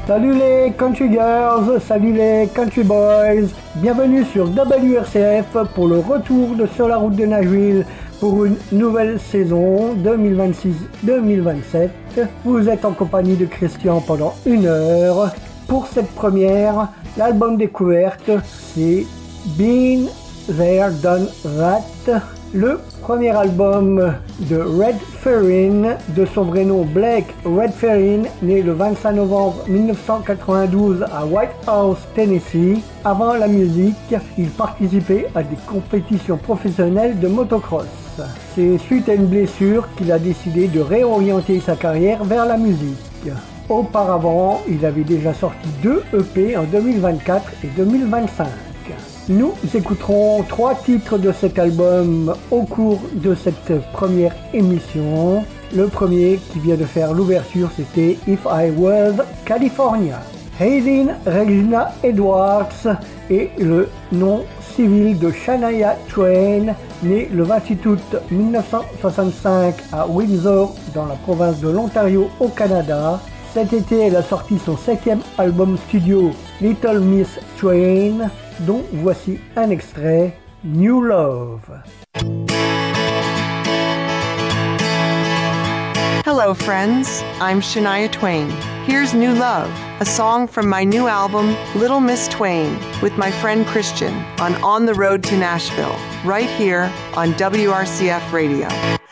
Salut les country girls, salut les country boys, bienvenue sur WRCF pour le retour de Sur la route de Nashville pour une nouvelle saison 2026-2027. Vous êtes en compagnie de Christian pendant 1 heure. Pour cette première, l'album découverte, c'est Been There Done That, le premier album de Red Ferrin, de son vrai nom Blake Red Ferrin, né le 25 novembre 1992 à White House, Tennessee. Avant la musique, il participait à des compétitions professionnelles de motocross. C'est suite à une blessure qu'il a décidé de réorienter sa carrière vers la musique. Auparavant, il avait déjà sorti 2 EP en 2024 et 2025. Nous écouterons 3 titres de cet album au cours de cette première émission. Le premier qui vient de faire l'ouverture, c'était If I Was California. Hayden Regina Edwards est le nom civil de Shania Twain, née le 28 août 1965 à Windsor, dans la province de l'Ontario au Canada. Cet été, elle a sorti son 7e album studio, Little Miss Twain, dont voici un extrait, New Love. Hello friends, I'm Shania Twain. Here's New Love, a song from my new album, Little Miss Twain, with my friend Christian on the Road to Nashville, right here on WRCF Radio.